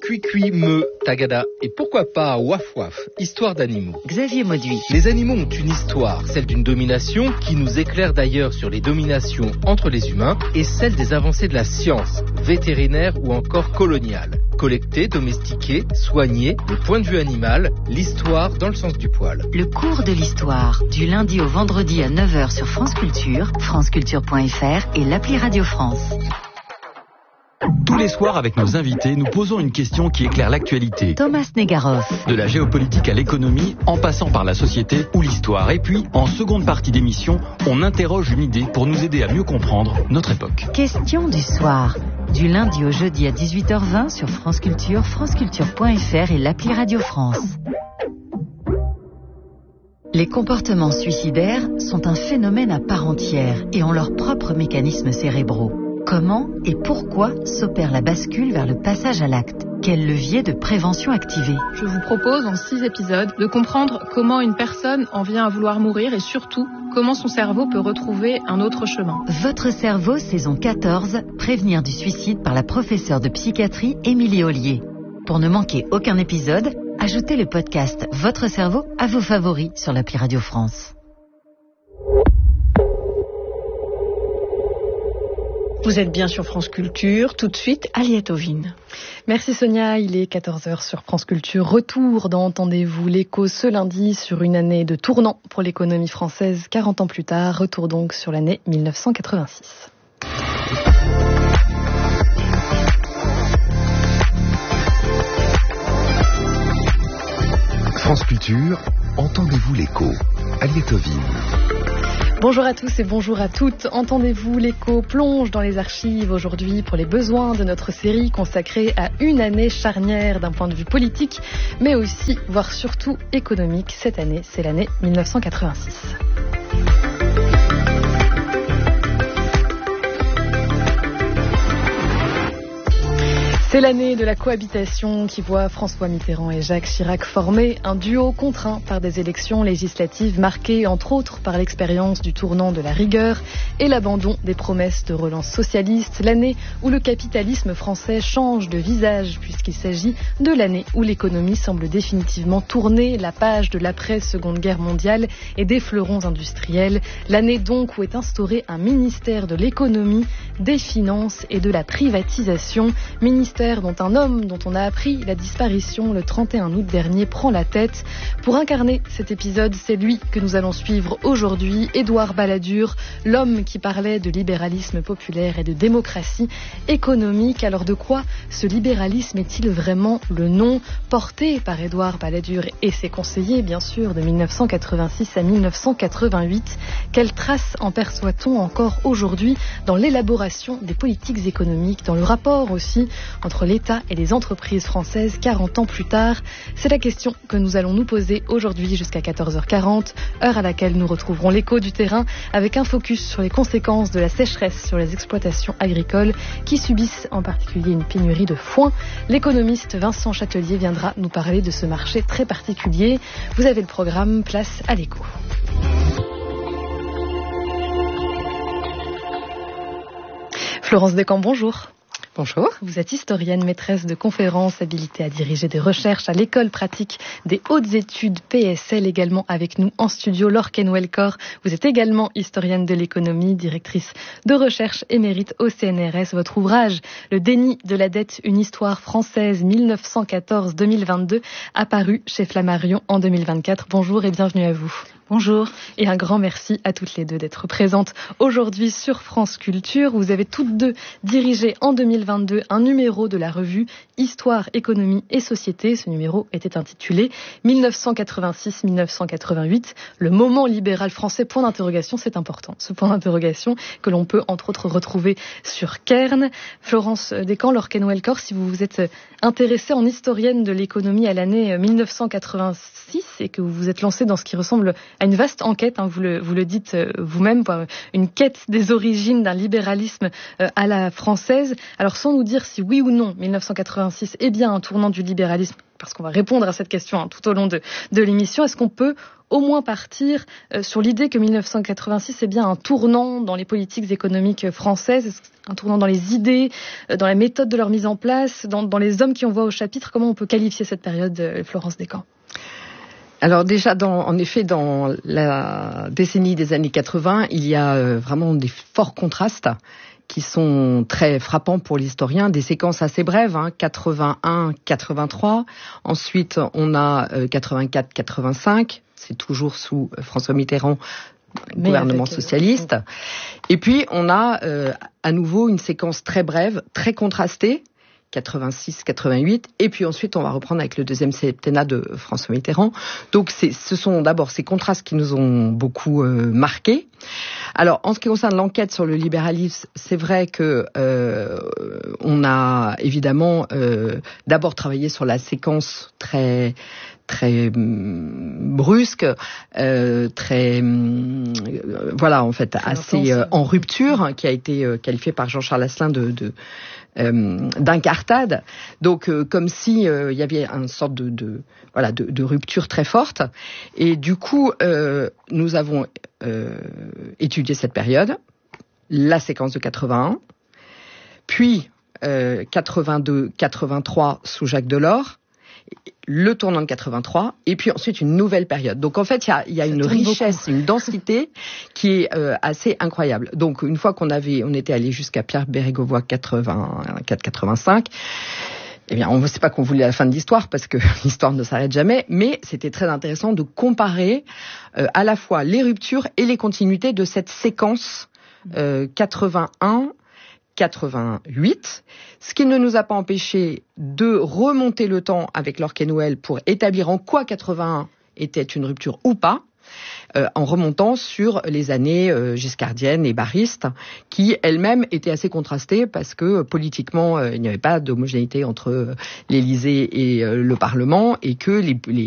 cuit, me, tagada et pourquoi pas waf waf, histoire d'animaux. Xavier Mauduit. Les animaux ont une histoire, celle d'une domination qui nous éclaire d'ailleurs sur les dominations entre les humains et celle des avancées de la science, vétérinaire ou encore coloniale. Collecter, domestiquer, soigner, le point de vue animal, l'histoire dans le sens du poil. Le cours de l'histoire, du lundi au vendredi à 9h sur France Culture, franceculture.fr et l'appli Radio France. Tous les soirs, avec nos invités, nous posons une question qui éclaire l'actualité. Thomas Negaroff. De la géopolitique à l'économie, en passant par la société ou l'histoire. Et puis, en seconde partie d'émission, on interroge une idée pour nous aider à mieux comprendre notre époque. Question du soir. Du lundi au jeudi à 18h20 sur France Culture, franceculture.fr et l'appli Radio France. Les comportements suicidaires sont un phénomène à part entière et ont leurs propres mécanismes cérébraux. Comment et pourquoi s'opère la bascule vers le passage à l'acte ? Quel levier de prévention activer ? Je vous propose en 6 épisodes de comprendre comment une personne en vient à vouloir mourir et surtout comment son cerveau peut retrouver un autre chemin. Votre cerveau, saison 14, prévenir du suicide par la professeure de psychiatrie Émilie Ollier. Pour ne manquer aucun épisode, ajoutez le podcast Votre cerveau à vos favoris sur l'appli Radio France. Vous êtes bien sur France Culture, tout de suite, Aliette Ovine. Merci Sonia, il est 14h sur France Culture. Retour dans Entendez-vous l'écho ce lundi sur une année de tournant pour l'économie française 40 ans plus tard. Retour donc sur l'année 1986. France Culture, Entendez-vous l'écho, Aliette Ovine. Bonjour à tous et bonjour à toutes. Entendez-vous l'écho plonge dans les archives aujourd'hui pour les besoins de notre série consacrée à une année charnière d'un point de vue politique, mais aussi, voire surtout économique. Cette année, c'est l'année 1986. C'est l'année de la cohabitation qui voit François Mitterrand et Jacques Chirac former un duo contraint par des élections législatives marquées entre autres par l'expérience du tournant de la rigueur et l'abandon des promesses de relance socialiste. L'année où le capitalisme français change de visage puisqu'il s'agit de l'année où l'économie semble définitivement tourner la page de l'après-Seconde Guerre mondiale et des fleurons industriels. L'année donc où est instauré un ministère de l'économie, des finances et de la privatisation. Ministère dont un homme dont on a appris la disparition le 31 août dernier prend la tête. Pour incarner cet épisode, c'est lui que nous allons suivre aujourd'hui, Édouard Balladur, l'homme qui parlait de libéralisme populaire et de démocratie économique. Alors de quoi ce libéralisme est-il vraiment le nom porté par Édouard Balladur et ses conseillers, bien sûr, de 1986 à 1988 ? Quelles traces en perçoit-on encore aujourd'hui dans l'élaboration des politiques économiques, dans le rapport aussi entre l'État et les entreprises françaises 40 ans plus tard? C'est la question que nous allons nous poser aujourd'hui jusqu'à 14h40, heure à laquelle nous retrouverons l'écho du terrain avec un focus sur les conséquences de la sécheresse sur les exploitations agricoles qui subissent en particulier une pénurie de foin. L'économiste Vincent Châtelier viendra nous parler de ce marché très particulier. Vous avez le programme, place à l'écho. Florence Descamps, bonjour. Bonjour. Vous êtes historienne, maîtresse de conférences, habilitée à diriger des recherches à l'école pratique des hautes études PSL, également avec nous en studio, Laure Kenwell-Corr. Vous êtes également historienne de l'économie, directrice de recherche émérite au CNRS. Votre ouvrage, Le déni de la dette, une histoire française 1914-2022, apparu chez Flammarion en 2024. Bonjour et bienvenue à vous. Bonjour. Et un grand merci à toutes les deux d'être présentes aujourd'hui sur France Culture. Vous avez toutes deux dirigé en 2022 un numéro de la revue Histoire, économie et société. Ce numéro était intitulé 1986-1988, le moment libéral français, point d'interrogation. C'est important, ce point d'interrogation que l'on peut entre autres retrouver sur Cairn. Florence Descamps, Laure Kenwell-Corr, si vous vous êtes intéressée en historienne de l'économie à l'année 1986 et que vous vous êtes lancée dans ce qui ressemble à une vaste enquête, vous le dites vous-même, une quête des origines d'un libéralisme à la française. Alors sans nous dire si oui ou non 1986 est bien un tournant du libéralisme parce qu'on va répondre à cette question tout au long de l'émission, est-ce qu'on peut au moins partir sur l'idée que 1986 est bien un tournant dans les politiques économiques françaises, un tournant dans les idées, dans la méthode de leur mise en place, dans les hommes qui on voit au chapitre. Comment on peut qualifier cette période, Florence Descamps ? Alors déjà, en effet, dans la décennie des années 80, il y a vraiment des forts contrastes qui sont très frappants pour l'historien, des séquences assez brèves, 81, 83. Ensuite, on a 84, 85. C'est toujours sous François Mitterrand, gouvernement socialiste. Et puis, on a à nouveau une séquence très brève, très contrastée, 86, 88, et puis ensuite on va reprendre avec le deuxième septennat de François Mitterrand. Donc ce sont d'abord ces contrastes qui nous ont beaucoup marqués. Alors en ce qui concerne l'enquête sur le libéralisme, c'est vrai que on a évidemment d'abord travaillé sur la séquence très brusque, voilà en fait assez en rupture, qui a été qualifiée par Jean-Charles Asselin d'incartade. Donc comme si il y avait une sorte de rupture très forte. Et du coup, nous avons étudié cette période, la séquence de 81, puis 82, 83 sous Jacques Delors, le tournant de 83, et puis ensuite une nouvelle période. Donc en fait, il y a une richesse, une densité qui est assez incroyable. Donc une fois on était allé jusqu'à Pierre Bérégovoy 84-85, eh bien, on ne sait pas qu'on voulait la fin de l'histoire parce que l'histoire ne s'arrête jamais, mais c'était très intéressant de comparer à la fois les ruptures et les continuités de cette séquence 81. 88, ce qui ne nous a pas empêché de remonter le temps avec Lorca et Noël pour établir en quoi 81 était une rupture ou pas, en remontant sur les années giscardiennes et barristes, qui elles-mêmes étaient assez contrastées parce que politiquement il n'y avait pas d'homogénéité entre l'Élysée et le Parlement, et que les